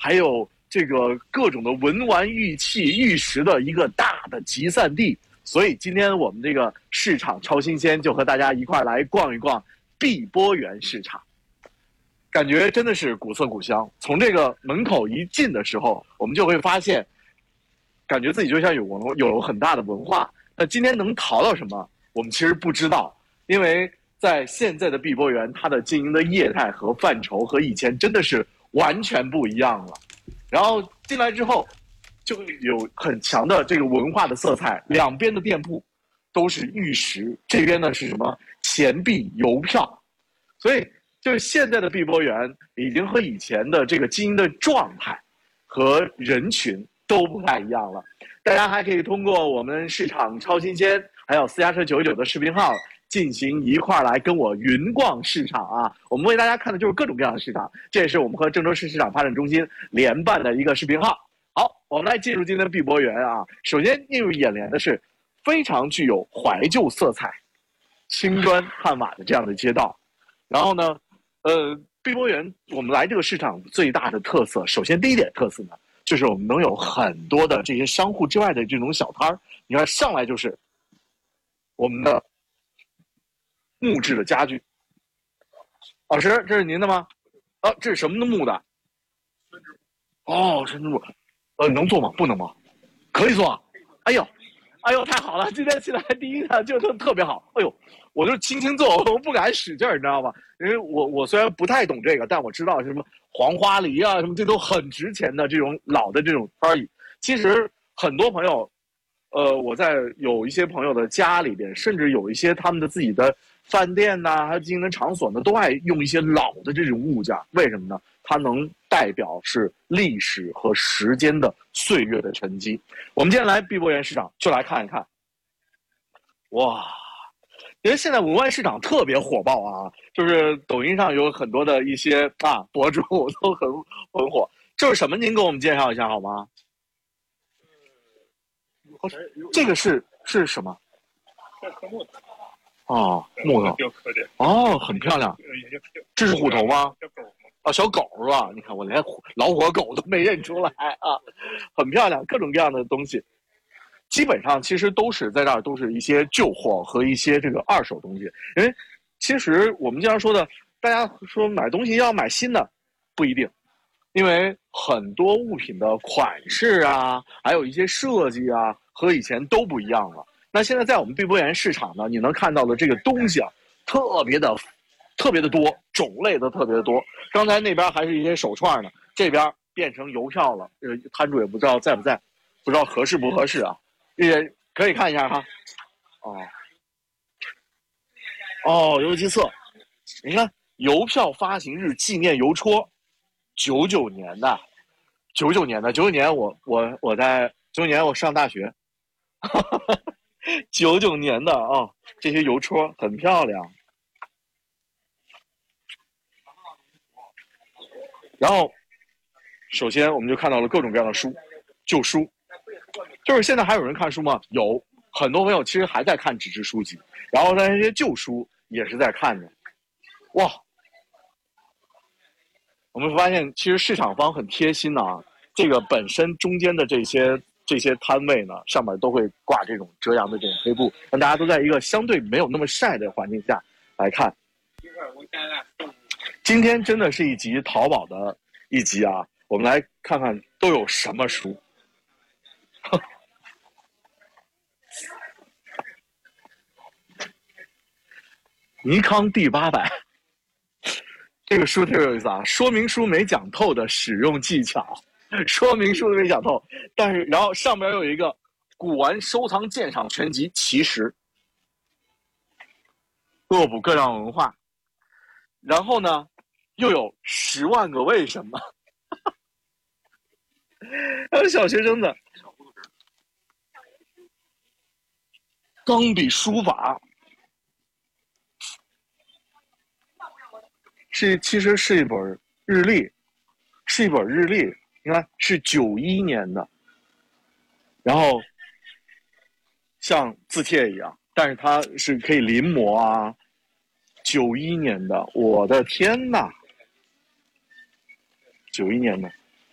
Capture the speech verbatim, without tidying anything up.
还有这个各种的文玩玉器、玉石的一个大的集散地。所以今天我们这个市场超新鲜，就和大家一块来逛一逛碧波园市场。感觉真的是古色古香。从这个门口一进的时候，我们就会发现，感觉自己就像有文有很大的文化。那今天能淘到什么，我们其实不知道，因为在现在的碧波园，它的经营的业态和范畴和以前真的是完全不一样了。然后进来之后，就有很强的这个文化的色彩，两边的店铺都是玉石，这边呢是什么钱币、邮票，所以。就是现在的碧波园已经和以前的这个经营的状态和人群都不太一样了。大家还可以通过我们市场超新鲜还有私家车九九的视频号进行一块来跟我云逛市场啊。我们为大家看的就是各种各样的市场，这也是我们和郑州市市场发展中心联办的一个视频号。好，我们来进入今天的碧波园啊。首先映入眼帘的是非常具有怀旧色彩、青砖汉瓦的这样的街道，然后呢呃，碧波园，我们来这个市场最大的特色，首先第一点特色呢，就是我们能有很多的这些商户之外的这种小摊儿。你看，上来就是我们的木质的家具。老师，这是您的吗？啊，这是什么的木的？哦，深木。呃，能做吗？不能吗？可以做啊。哎呦，哎呦，太好了！今天起来第一呢，就特特别好。哎呦，我就轻轻做，我不敢使劲儿，你知道吗？因为我我虽然不太懂这个，但我知道什么黄花梨啊，什么这都很值钱的这种老的这种摊椅。其实很多朋友，呃，我在有一些朋友的家里边，甚至有一些他们的自己的饭店呐、啊，还有经营的场所呢，都爱用一些老的这种物件。为什么呢？它能代表是历史和时间的岁月的沉积。我们今天来碧波园市场，就来看一看。哇！因为现在文玩市场特别火爆啊，就是抖音上有很多的一些啊博主都很很火。这是什么？您给我们介绍一下好吗？哦、这个是是什么？哦，木头。哦，很漂亮。这是虎头吗？啊，小狗是吧？你看我连老虎狗都没认出来啊，很漂亮，各种各样的东西。基本上其实都是在这儿，都是一些旧货和一些这个二手东西。因为其实我们经常说的，大家说买东西要买新的，不一定，因为很多物品的款式啊，还有一些设计啊，和以前都不一样了。那现在在我们碧波园市场呢，你能看到的这个东西啊，特别的、特别的多，种类都特别的多。刚才那边还是一些手串呢，这边变成邮票了。呃，摊主也不知道在不在，不知道合适不合适啊。也可以看一下哈，哦，哦，邮寄册，你看邮票发行日纪念邮戳，九九年的，九九年的，九九年我我我在九九年我上大学，九九年的啊、哦，这些邮戳很漂亮。然后，首先我们就看到了各种各样的书，旧书。就是现在还有人看书吗？有很多朋友其实还在看纸质书籍，然后那些旧书也是在看的。哇，我们发现其实市场方很贴心啊，这个本身中间的这些这些摊位呢，上面都会挂这种遮阳的这种黑布，让大家都在一个相对没有那么晒的环境下来看。今天真的是一集淘宝的一集啊，我们来看看都有什么书。尼康 D 八百，这个书特别有意思啊！说明书没讲透的使用技巧，说明书都没讲透，但是然后上面有一个古玩收藏鉴赏全集，其实恶补各样文化，然后呢又有十万个为什么，还有小学生的钢笔书法。是，其实是一本日历，是一本日历。你看，是九一年的，然后像字帖一样，但是它是可以临摹啊。九一年的，我的天呐！九一年的，